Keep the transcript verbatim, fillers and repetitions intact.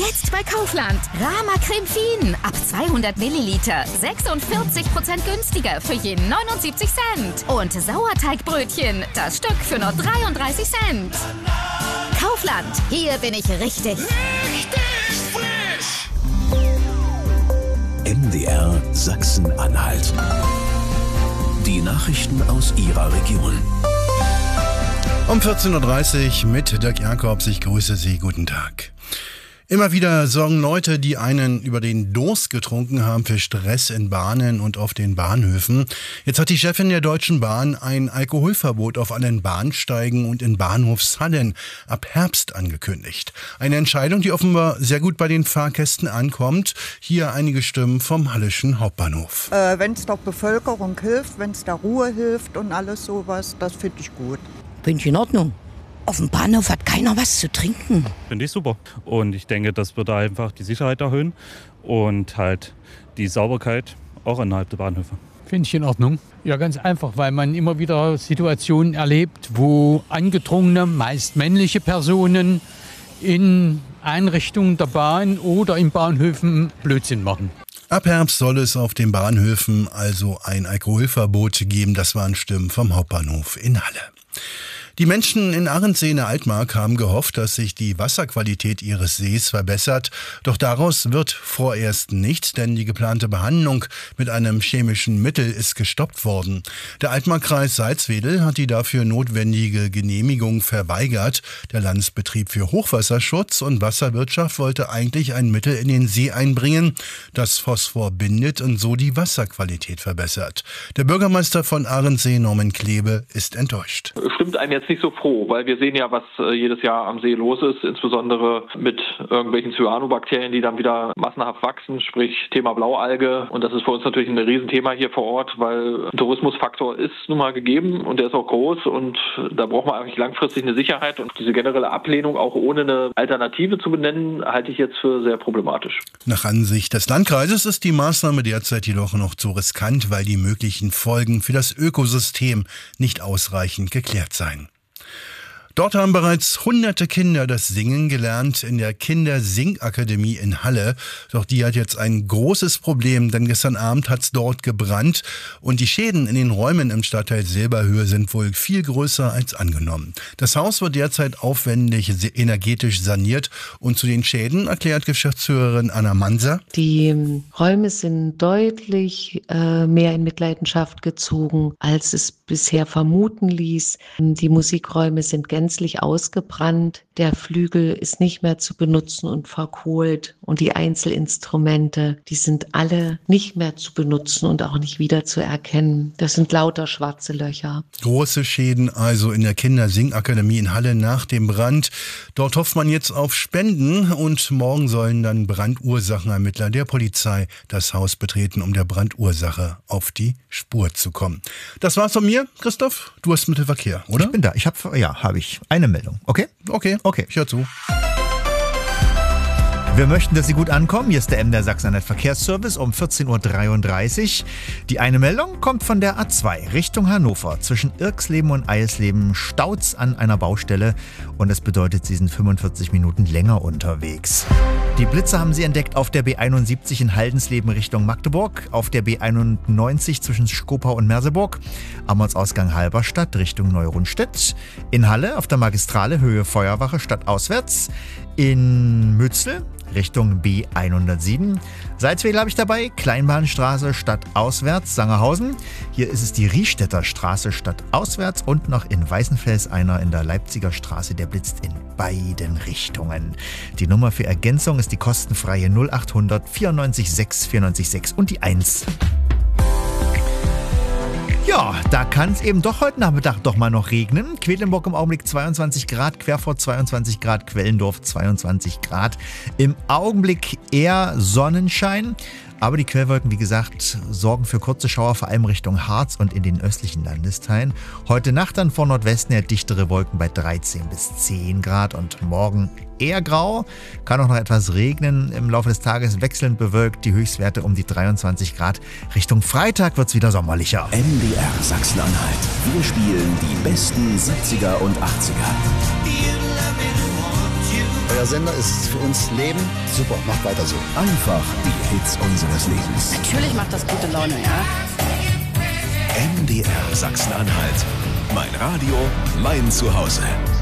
Jetzt bei Kaufland. Rama Creme Fien. Ab zweihundert Milliliter. sechsundvierzig Prozent günstiger für jeden neunundsiebzig Cent. Und Sauerteigbrötchen. Das Stück für nur dreiunddreißig Cent. Kaufland. Hier bin ich richtig. Richtig frisch. M D R Sachsen-Anhalt. Die Nachrichten aus Ihrer Region. Um vierzehn Uhr dreißig mit Dirk Jakobs. Ich grüße Sie. Guten Tag. Immer wieder sorgen Leute, die einen über den Durst getrunken haben, für Stress in Bahnen und auf den Bahnhöfen. Jetzt hat die Chefin der Deutschen Bahn ein Alkoholverbot auf allen Bahnsteigen und in Bahnhofshallen ab Herbst angekündigt. Eine Entscheidung, die offenbar sehr gut bei den Fahrgästen ankommt. Hier einige Stimmen vom Halleschen Hauptbahnhof. Äh, wenn es der Bevölkerung hilft, wenn es der Ruhe hilft und alles sowas, das finde ich gut. Finde ich in Ordnung. Auf dem Bahnhof hat keiner was zu trinken. Finde ich super. Und ich denke, das wird einfach die Sicherheit erhöhen und halt die Sauberkeit auch innerhalb der Bahnhöfe. Finde ich in Ordnung. Ja, ganz einfach, weil man immer wieder Situationen erlebt, wo angetrunkene, meist männliche Personen in Einrichtungen der Bahn oder in Bahnhöfen Blödsinn machen. Ab Herbst soll es auf den Bahnhöfen also ein Alkoholverbot geben. Das waren Stimmen vom Hauptbahnhof in Halle. Die Menschen in Arendsee in der Altmark haben gehofft, dass sich die Wasserqualität ihres Sees verbessert. Doch daraus wird vorerst nichts, denn die geplante Behandlung mit einem chemischen Mittel ist gestoppt worden. Der Altmarkkreis Salzwedel hat die dafür notwendige Genehmigung verweigert. Der Landesbetrieb für Hochwasserschutz und Wasserwirtschaft wollte eigentlich ein Mittel in den See einbringen, das Phosphor bindet und so die Wasserqualität verbessert. Der Bürgermeister von Arendsee, Norman Klebe, ist enttäuscht. Stimmt einem jetzt nicht so froh, weil wir sehen ja, was äh, jedes Jahr am See los ist, insbesondere mit irgendwelchen Cyanobakterien, die dann wieder massenhaft wachsen, sprich Thema Blaualge. Und das ist für uns natürlich ein Riesenthema hier vor Ort, weil ein Tourismusfaktor ist nun mal gegeben und der ist auch groß und da braucht man eigentlich langfristig eine Sicherheit. Und diese generelle Ablehnung, auch ohne eine Alternative zu benennen, halte ich jetzt für sehr problematisch. Nach Ansicht des Landkreises ist die Maßnahme derzeit jedoch noch zu riskant, weil die möglichen Folgen für das Ökosystem nicht ausreichend geklärt seien. Dort haben bereits hunderte Kinder das Singen gelernt in der Kindersingakademie in Halle. Doch die hat jetzt ein großes Problem, denn gestern Abend hat es dort gebrannt und die Schäden in den Räumen im Stadtteil Silberhöhe sind wohl viel größer als angenommen. Das Haus wird derzeit aufwendig energetisch saniert und zu den Schäden erklärt Geschäftsführerin Anna Manser. Die Räume sind deutlich äh, mehr in Mitleidenschaft gezogen, als es bisher vermuten ließ. Die Musikräume sind gänzlich gänzlich ausgebrannt, der Flügel ist nicht mehr zu benutzen und verkohlt und die Einzelinstrumente, die sind alle nicht mehr zu benutzen und auch nicht wieder zu erkennen. Das sind lauter schwarze Löcher. Große Schäden also in der Kindersingakademie in Halle nach dem Brand. Dort hofft man jetzt auf Spenden und morgen sollen dann Brandursachenermittler der Polizei das Haus betreten, um der Brandursache auf die Spur zu kommen. Das war's von mir, Christoph. Du hast Mittelverkehr, oder? Ich bin da. Ich habe, ja, habe ich. Eine Meldung, okay? Okay, okay. Ich höre zu. Wir möchten, dass Sie gut ankommen. Hier ist der M D R Sachsen-Anhalt Verkehrsservice um vierzehn Uhr dreiunddreißig. Die eine Meldung kommt von der A zwei Richtung Hannover. Zwischen Irksleben und Eisleben staut's an einer Baustelle und das bedeutet, Sie sind fünfundvierzig Minuten länger unterwegs. Die Blitze haben Sie entdeckt auf der B einundsiebzig in Haldensleben Richtung Magdeburg, auf der B einundneunzig zwischen Skopau und Merseburg, am Ortsausgang Halberstadt Richtung Neurundstedt, in Halle auf der Magistrale Höhe Feuerwache stadtauswärts, in Mützel Richtung B hundertsieben. Salzwedel habe ich dabei, Kleinbahnstraße stadtauswärts, Sangerhausen. Hier ist es die Riehstädter Straße stadtauswärts und noch in Weißenfels einer in der Leipziger Straße, der blitzt in beiden Richtungen. Die Nummer für Ergänzung ist die kostenfreie null achthundert vierundneunzig sechs vierundneunzig sechs und die eins. Ja, da kann es eben doch heute Nachmittag doch mal noch regnen. Quedlinburg im Augenblick zweiundzwanzig Grad, Querfurt zweiundzwanzig Grad, Quellendorf zweiundzwanzig Grad. Im Augenblick eher Sonnenschein. Aber die Quellwolken, wie gesagt, sorgen für kurze Schauer, vor allem Richtung Harz und in den östlichen Landesteilen. Heute Nacht dann von Nordwesten her dichtere Wolken bei dreizehn bis zehn Grad und morgen eher grau. Kann auch noch etwas regnen. Im Laufe des Tages wechselnd bewölkt, die Höchstwerte um die dreiundzwanzig Grad. Richtung Freitag wird es wieder sommerlicher. M D R Sachsen-Anhalt. Wir spielen die besten siebziger und achtziger. Euer Sender ist für uns Leben. Super, macht weiter so. Einfach die Hits unseres Lebens. Natürlich macht das gute Laune, ja. M D R Sachsen-Anhalt. Mein Radio, mein Zuhause.